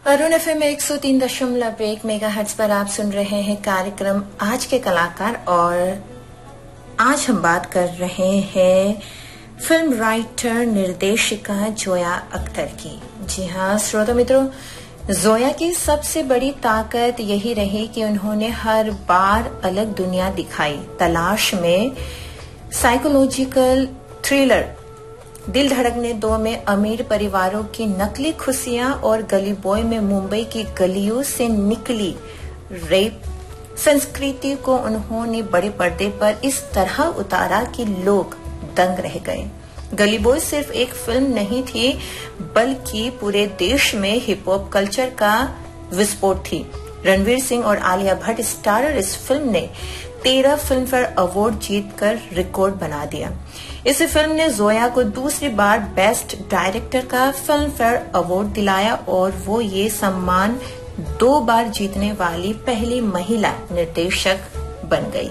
Arun FM 103.1 megahertz पर आप सुन रहे हैं कार्यक्रम आज के कलाकार। और आज हम बात कर रहे हैं फिल्म राइटर निर्देशिका जोया अख्तर की। जी हाँ श्रोता मित्रों, जोया की सबसे बड़ी ताकत यही रही कि उन्होंने हर बार अलग दुनिया दिखाई। तलाश में साइकोलॉजिकल थ्रिलर, दिल धड़कने दो में अमीर परिवारों की नकली खुशियां और गली बॉय में मुंबई की गलियों से निकली रेप संस्कृति को उन्होंने बड़े पर्दे पर इस तरह उतारा कि लोग दंग रह गए। गली बॉय सिर्फ एक फिल्म नहीं थी बल्कि पूरे देश में हिप हॉप कल्चर का विस्फोट थी। रणवीर सिंह और आलिया भट्ट स्टारर इस फिल्म ने 13 फिल्म फेयर अवार्ड जीतकर रिकॉर्ड बना दिया। इस फिल्म ने जोया को दूसरी बार बेस्ट डायरेक्टर का फिल्म फेयर अवार्ड दिलाया और वो ये सम्मान 2 बार जीतने वाली पहली महिला निर्देशक बन गई।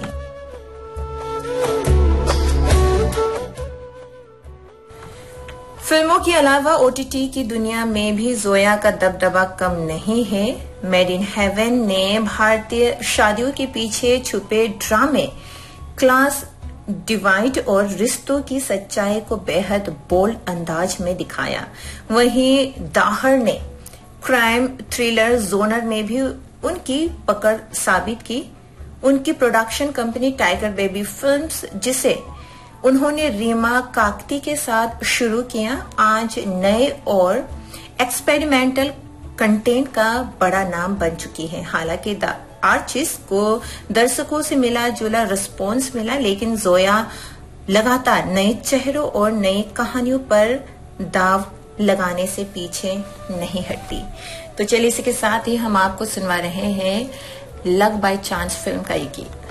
फिल्मों के अलावा OTT की दुनिया में भी जोया का दबदबा कम नहीं है। मेड इन हेवन ने भारतीय शादियों के पीछे छुपे ड्रामे, क्लास डिवाइड और रिश्तों की सच्चाई को बेहद बोल्ड अंदाज में दिखाया। वहीं दाहर ने क्राइम थ्रिलर जोनर में भी उनकी पकड़ साबित की। उनकी production company tiger baby films, जिसे उन्होंने रीमा काकती के साथ शुरू किया, आज नए और एक्सपेरिमेंटल कंटेंट का बड़ा नाम बन चुकी है। हालांकि द आर्टिस्ट को दर्शकों से मिला जुला रिस्पॉन्स मिला, लेकिन जोया लगातार नए चेहरों और नई कहानियों पर दाव लगाने से पीछे नहीं हटती। तो चलिए इसी के साथ ही हम आपको सुनवा रहे हैं लव बाय चांस फिल्म का ये गीत।